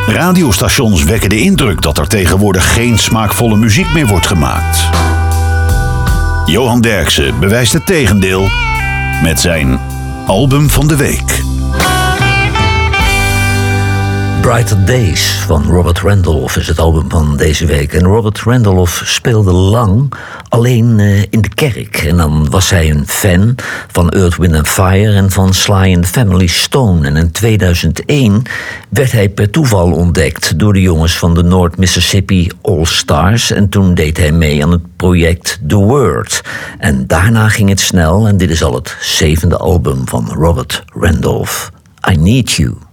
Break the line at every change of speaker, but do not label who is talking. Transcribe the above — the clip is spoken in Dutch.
Radiostations wekken de indruk dat er tegenwoordig geen smaakvolle muziek meer wordt gemaakt. Johan Derksen bewijst het tegendeel met zijn album van de week.
Brighter Days van Robert Randolph is het album van deze week. En Robert Randolph speelde lang alleen in de kerk. En dan was hij een fan van Earth, Wind & Fire en van Sly and the Family Stone. En in 2001 werd hij per toeval ontdekt door de jongens van de North Mississippi All Stars. En toen deed hij mee aan het project The Word. En daarna ging het snel en dit is al het 7e album van Robert Randolph. I Need You.